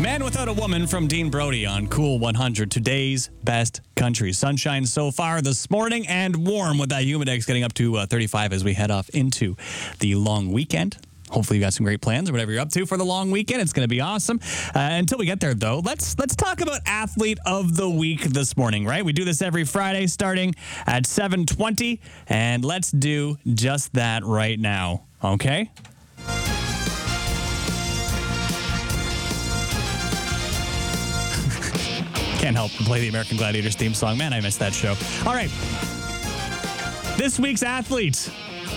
Man Without a Woman from Dean Brody on Cool 100, today's best country. Sunshine so far this morning and warm with that humidex getting up to 35 as we head off into the long weekend. Hopefully you got some great plans or whatever you're up to for the long weekend. It's going to be awesome. Until we get there, though, let's talk about Athlete of the Week this morning, right? We do this every Friday starting at 7:20, and let's do just that right now, okay? Can't help but play the American Gladiators theme song. Man, I missed that show. All right. This week's athlete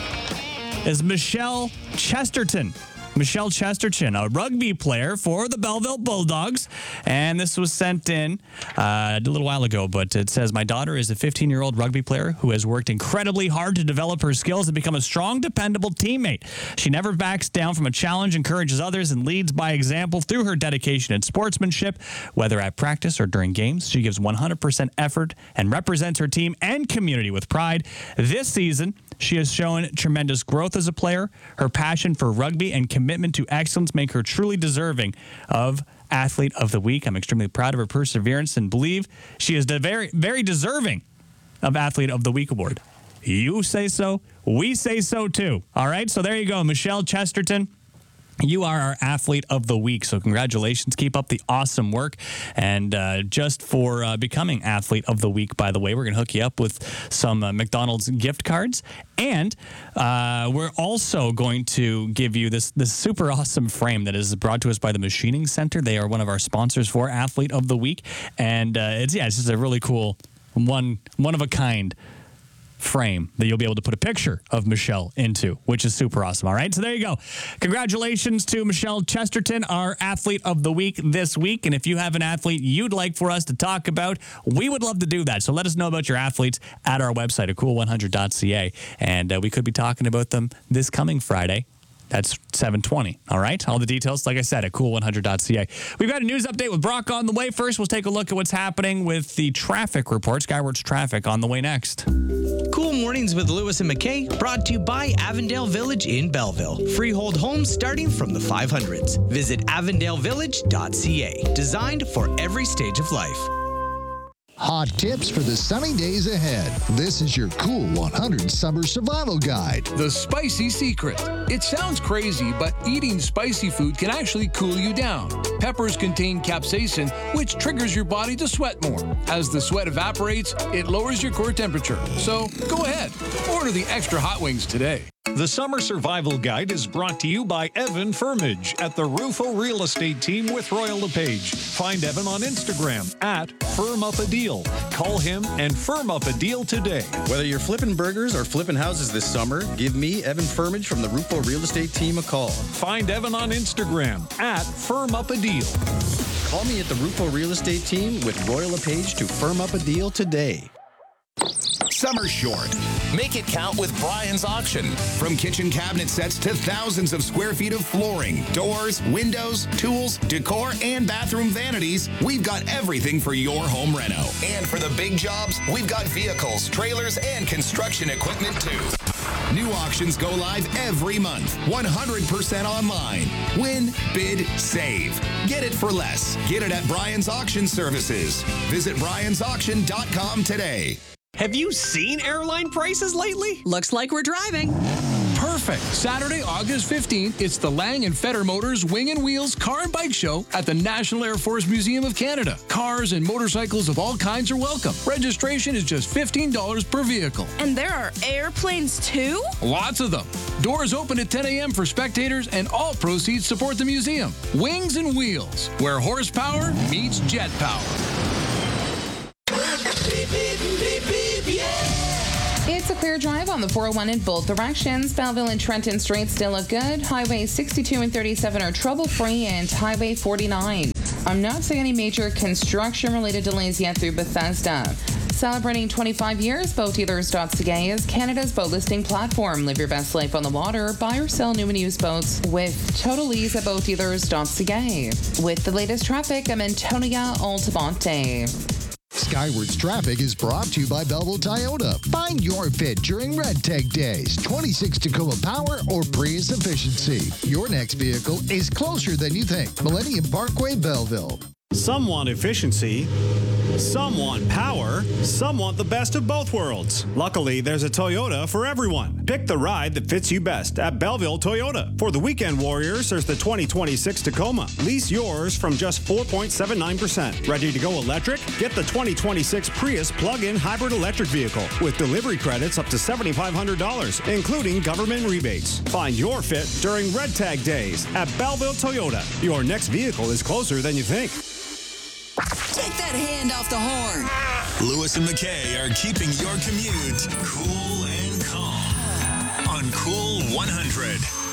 is Michelle Chesterton. Michelle Chesterton, a rugby player for the Belleville Bulldogs. And this was sent in a little while ago, but it says, my daughter is a 15-year-old rugby player who has worked incredibly hard to develop her skills and become a strong, dependable teammate. She never backs down from a challenge, encourages others, and leads by example through her dedication and sportsmanship. Whether at practice or during games, she gives 100% effort and represents her team and community with pride. This season, she has shown tremendous growth as a player. Her passion for rugby and commitment to excellence make her truly deserving of Athlete of the Week. I'm extremely proud of her perseverance and believe she is very, very deserving of Athlete of the Week award. You say so, we say so too. All right, so there you go, Michelle Chesterton. You are our Athlete of the Week, so congratulations. Keep up the awesome work. And just for becoming Athlete of the Week, by the way, we're going to hook you up with some McDonald's gift cards. And we're also going to give you this super awesome frame that is brought to us by the Machining Center. They are one of our sponsors for Athlete of the Week. And it's just a really cool, one-of-a-kind frame that you'll be able to put a picture of Michelle into, which is super awesome. All right, so there you go. Congratulations to Michelle Chesterton, our Athlete of the Week this week. And if you have an athlete you'd like for us to talk about, we would love to do that. So let us know about your athletes at our website at cool100.ca. And we could be talking about them this coming Friday. That's 7:20, all right? All the details, like I said, at cool100.ca. We've got a news update with Brock on the way. First, we'll take a look at what's happening with the traffic report. Skywards Traffic on the way next. Cool Mornings with Lewis and McKay, brought to you by Avondale Village in Belleville. Freehold homes starting from the 500s. Visit avondalevillage.ca. Designed for every stage of life. Hot tips for the sunny days ahead. This is your Cool 100 Summer Survival Guide. The spicy secret. It sounds crazy, but eating spicy food can actually cool you down. Peppers contain capsaicin, which triggers your body to sweat more. As the sweat evaporates, it lowers your core temperature. So go ahead, order the extra hot wings today. The Summer Survival Guide is brought to you by Evan Firmage at the Rufo Real Estate Team with Royal LePage. Find Evan on Instagram at FirmUpADeal. Call him and firm up a deal today. Whether you're flipping burgers or flipping houses this summer, give me, Evan Firmage from the Rufo Real Estate Team, a call. Find Evan on Instagram at FirmUpADeal. Call me at the Rufo Real Estate Team with Royal LePage to firm up a deal today. Summer short. Make it count with Brian's Auction. From kitchen cabinet sets to thousands of square feet of flooring, doors, windows, tools, decor, and bathroom vanities, we've got everything for your home reno. And for the big jobs, we've got vehicles, trailers, and construction equipment too. New auctions go live every month, 100% online. Win, bid, save. Get it for less. Get it at Brian's Auction Services. Visit briansauction.com today. Have you seen airline prices lately? Looks like we're driving. Perfect. Saturday, August 15th, it's the Lang & Fetter Motors Wing and Wheels Car and Bike Show at the National Air Force Museum of Canada. Cars and motorcycles of all kinds are welcome. Registration is just $15 per vehicle. And there are airplanes too? Lots of them. Doors open at 10 a.m. for spectators, and all proceeds support the museum. Wings and Wheels, where horsepower meets jet power. It's a clear drive on the 401 in both directions. Belleville and Trenton Street still look good. Highway 62 and 37 are trouble-free, and Highway 49. I'm not seeing any major construction-related delays yet through Bethesda. Celebrating 25 years, BoatDealers.ca is Canada's boat listing platform. Live your best life on the water. Buy or sell new and used boats with total ease at BoatDealers.ca. With the latest traffic, I'm Antonia Altamonte. Skyward's Traffic is brought to you by Belleville Toyota. Find your fit during Red Tag Days. 26 Tacoma power or Prius efficiency. Your next vehicle is closer than you think. Millennium Parkway, Belleville. Some want efficiency, some want power, some want the best of both worlds. Luckily, there's a Toyota for everyone. Pick the ride that fits you best at Belleville Toyota. For the weekend warriors, there's the 2026 Tacoma. Lease yours from just 4.79%. Ready to go electric? Get the 2026 Prius plug-in hybrid electric vehicle with delivery credits up to $7,500, including government rebates. Find your fit during Red Tag Days at Belleville Toyota. Your next vehicle is closer than you think. Take that hand off the horn. Lewis and McKay are keeping your commute cool and calm on Cool 100.